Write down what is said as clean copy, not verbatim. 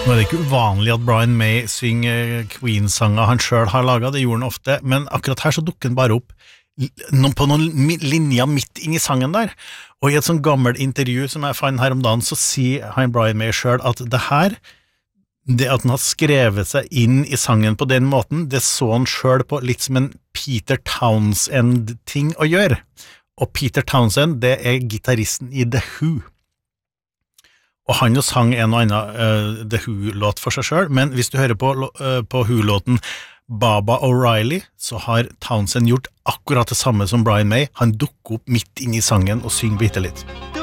Nå det ikke uvanlig at Brian May synger Queen-sanger han selv har laget, det gjorde han ofte, men akkurat her så dukker han bare opp på noen linjer midt inn i sangen der, og i et sånn gammelt intervju som jeg fant her om dagen, så sier han Brian May selv at det her, det at han har skrevet seg inn i sangen på den måten, det så han selv på litt som en Peter Townsend-ting å gjøre, og Peter Townsend, det gitaristen i The Who. Og han jo sang en og annen The Who-låt for seg selv, men hvis du hører på Who-låten Baba O'Reilly, så har Townsend gjort akkurat det samme som Brian May. Han dukker opp midt inn i sangen og synger bitte litt.